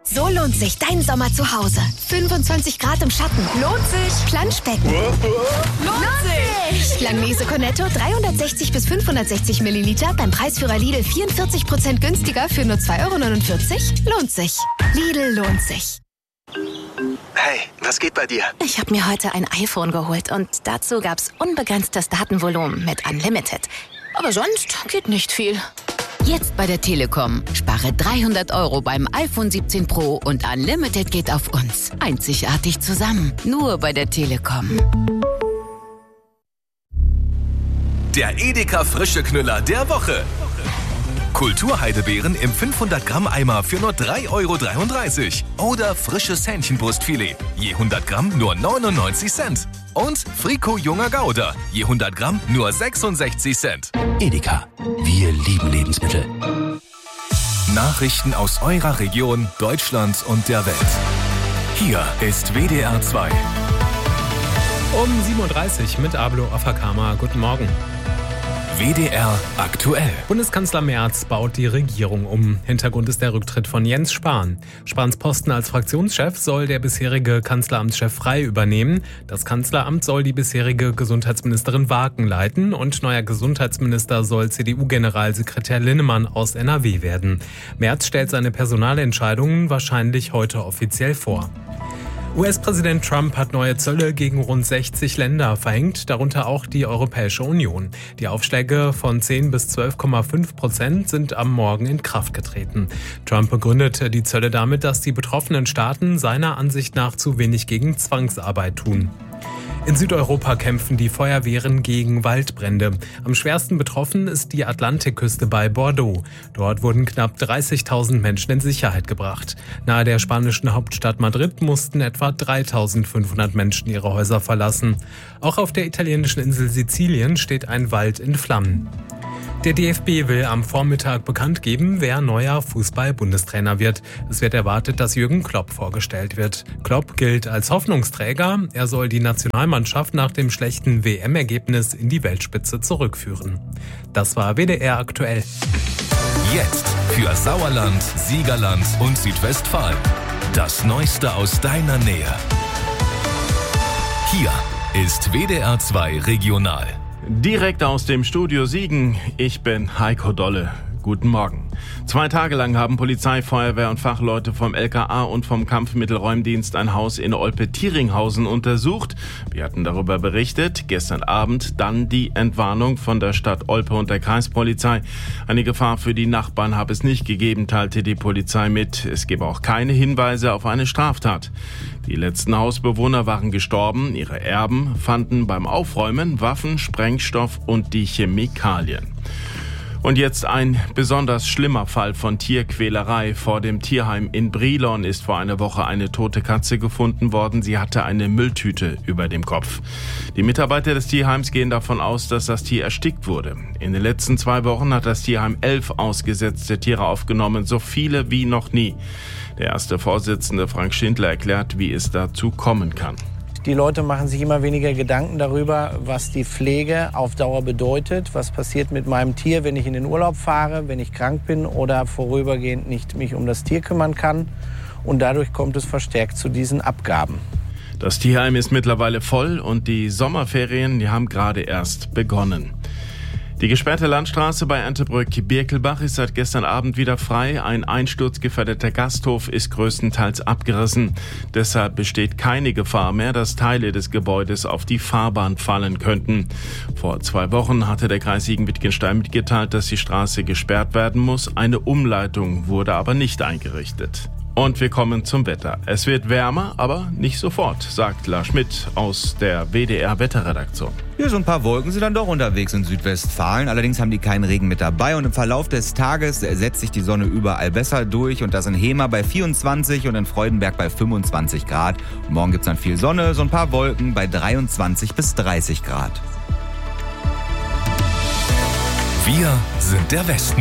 So lohnt sich dein Sommer zu Hause. 25 Grad im Schatten. Lohnt sich. Planschbecken. Lohnt sich. Langnese Cornetto 360 bis 560 Milliliter beim Preisführer Lidl 44% günstiger für nur 2,49 €. Lohnt sich. Lidl lohnt sich. Hey, was geht bei dir? Ich habe mir heute ein iPhone geholt und dazu gab's unbegrenztes Datenvolumen mit Unlimited. Aber sonst geht nicht viel. Jetzt bei der Telekom. Spare 300 € beim iPhone 17 Pro und Unlimited geht auf uns. Einzigartig zusammen. Nur bei der Telekom. Der Edeka Frische Knüller der Woche. Kulturheidebeeren im 500 Gramm Eimer für nur 3,33 € oder frisches Hähnchenbrustfilet, je 100 Gramm nur 99 Cent. Und Frico Junger Gouda, je 100 Gramm nur 66 Cent. Edeka, wir lieben Lebensmittel. Nachrichten aus eurer Region, Deutschland und der Welt. Hier ist WDR 2. Um 7:30 Uhr mit Ablo Afakama. Guten Morgen. WDR aktuell. Bundeskanzler Merz baut die Regierung um. Hintergrund ist der Rücktritt von Jens Spahn. Spahns Posten als Fraktionschef soll der bisherige Kanzleramtschef Frey übernehmen. Das Kanzleramt soll die bisherige Gesundheitsministerin Waken leiten und neuer Gesundheitsminister soll CDU-Generalsekretär Linnemann aus NRW werden. Merz stellt seine Personalentscheidungen wahrscheinlich heute offiziell vor. US-Präsident Trump hat neue Zölle gegen rund 60 Länder verhängt, darunter auch die Europäische Union. Die Aufschläge von 10 bis 12,5% sind am Morgen in Kraft getreten. Trump begründete die Zölle damit, dass die betroffenen Staaten seiner Ansicht nach zu wenig gegen Zwangsarbeit tun. In Südeuropa kämpfen die Feuerwehren gegen Waldbrände. Am schwersten betroffen ist die Atlantikküste bei Bordeaux. Dort wurden knapp 30.000 Menschen in Sicherheit gebracht. Nahe der spanischen Hauptstadt Madrid mussten etwa 3.500 Menschen ihre Häuser verlassen. Auch auf der italienischen Insel Sizilien steht ein Wald in Flammen. Der DFB will am Vormittag bekannt geben, wer neuer Fußball-Bundestrainer wird. Es wird erwartet, dass Jürgen Klopp vorgestellt wird. Klopp gilt als Hoffnungsträger. Er soll die Nationalmannschaft nach dem schlechten WM-Ergebnis in die Weltspitze zurückführen. Das war WDR aktuell. Jetzt für Sauerland, Siegerland und Südwestfalen. Das Neueste aus deiner Nähe. Hier ist WDR 2 Regional. Direkt aus dem Studio Siegen, ich bin Heiko Dolle. Guten Morgen. 2 Tage lang haben Polizei, Feuerwehr und Fachleute vom LKA und vom Kampfmittelräumdienst ein Haus in Olpe-Tieringhausen untersucht. Wir hatten darüber berichtet. Gestern Abend dann die Entwarnung von der Stadt Olpe und der Kreispolizei. Eine Gefahr für die Nachbarn habe es nicht gegeben, teilte die Polizei mit. Es gebe auch keine Hinweise auf eine Straftat. Die letzten Hausbewohner waren gestorben. Ihre Erben fanden beim Aufräumen Waffen, Sprengstoff und die Chemikalien. Und jetzt ein besonders schlimmer Fall von Tierquälerei. Vor dem Tierheim in Brilon ist vor einer Woche eine tote Katze gefunden worden. Sie hatte eine Mülltüte über dem Kopf. Die Mitarbeiter des Tierheims gehen davon aus, dass das Tier erstickt wurde. In den letzten 2 Wochen hat das Tierheim 11 ausgesetzte Tiere aufgenommen, so viele wie noch nie. Der erste Vorsitzende Frank Schindler erklärt, wie es dazu kommen kann. Die Leute machen sich immer weniger Gedanken darüber, was die Pflege auf Dauer bedeutet. Was passiert mit meinem Tier, wenn ich in den Urlaub fahre, wenn ich krank bin oder vorübergehend nicht mich um das Tier kümmern kann. Und dadurch kommt es verstärkt zu diesen Abgaben. Das Tierheim ist mittlerweile voll und die Sommerferien, die haben gerade erst begonnen. Die gesperrte Landstraße bei Erndtebrück-Birkelbach ist seit gestern Abend wieder frei. Ein einsturzgefährdeter Gasthof ist größtenteils abgerissen. Deshalb besteht keine Gefahr mehr, dass Teile des Gebäudes auf die Fahrbahn fallen könnten. Vor 2 Wochen hatte der Kreis Siegen-Wittgenstein mitgeteilt, dass die Straße gesperrt werden muss. Eine Umleitung wurde aber nicht eingerichtet. Und wir kommen zum Wetter. Es wird wärmer, aber nicht sofort, sagt Lars Schmidt aus der WDR-Wetterredaktion. Ja, so ein paar Wolken sind dann doch unterwegs in Südwestfalen. Allerdings haben die keinen Regen mit dabei. Und im Verlauf des Tages setzt sich die Sonne überall besser durch. Und das in Hemer bei 24 und in Freudenberg bei 25 Grad. Und morgen gibt's dann viel Sonne, so ein paar Wolken bei 23 bis 30 Grad. Wir sind der Westen.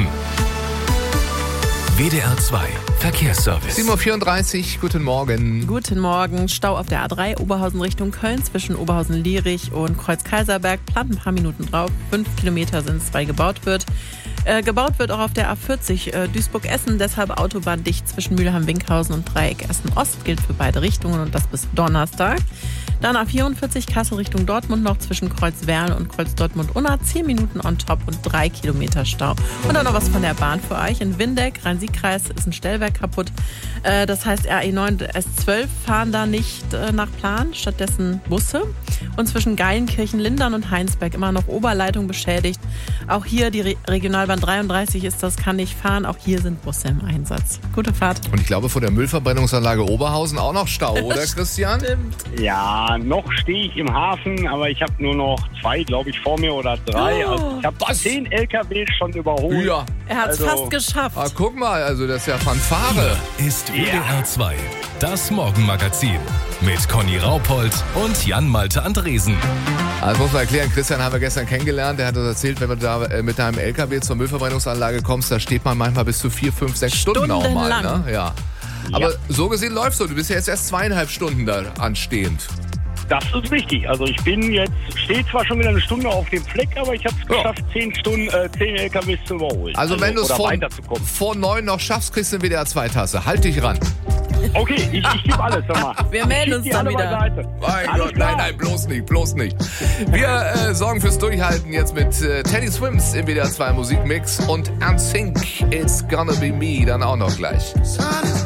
WDR 2 Verkehrsservice. 7:34 Uhr, guten Morgen. Guten Morgen. Stau auf der A3 Oberhausen Richtung Köln zwischen Oberhausen-Lierich und Kreuz-Kaiserberg. Plant ein paar Minuten drauf. 5 Kilometer sind es, weil gebaut wird. Gebaut wird auch auf der A40 Duisburg-Essen, deshalb autobahndicht zwischen Mülheim-Winkhausen und Dreieck Essen-Ost. Gilt für beide Richtungen und das bis Donnerstag. Dann A44 Kassel Richtung Dortmund noch zwischen Kreuzwerl und Kreuz-Dortmund-Unna. 10 Minuten on top und 3 Kilometer Stau. Und dann noch was von der Bahn für euch. In Windeck, Rhein-Sieg-Kreis, ist ein Stellwerk kaputt. Das heißt, RE9 und S12 fahren da nicht nach Plan, stattdessen Busse. Und zwischen Geilenkirchen, Lindern und Heinsberg immer noch Oberleitung beschädigt. Auch hier die Regionalbahn 33 ist das, kann nicht fahren. Auch hier sind Busse im Einsatz. Gute Fahrt. Und ich glaube, vor der Müllverbrennungsanlage Oberhausen auch noch Stau, oder Christian? Stimmt. Ja, noch stehe ich im Hafen, aber ich habe nur noch 2, glaube ich, vor mir oder 3. Also ich habe 10 LKWs schon überholt. Ja. Er hat es fast geschafft. Ah, guck mal, also das ist ja Fanfare. Hier ist WDR 2, das Morgenmagazin mit Conny Raupold und Jan-Malte Andresen. Also muss man erklären, Christian haben wir gestern kennengelernt, der hat uns erzählt, wenn du da mit deinem LKW zur Müllverbrennungsanlage kommst, da steht man manchmal bis zu 4, 5, 6 Stunden auch mal. Ne? Ja. Aber so gesehen läufst du bist ja jetzt erst 2,5 Stunden da anstehend. Das ist richtig. Also ich stehe zwar schon wieder eine Stunde auf dem Fleck, aber ich habe es geschafft, 10 LKWs zu überholen. Also wenn du es vor 9 noch schaffst, kriegst du wieder 2 Tasse. Halt dich ran. Okay, ich gebe alles, sag mal. Wir melden uns dann wieder. Mein Gott, nein, bloß nicht. Wir sorgen fürs Durchhalten jetzt mit Teddy Swims im WDR 2 Musikmix und NSYNC, It's Gonna Be Me dann auch noch gleich.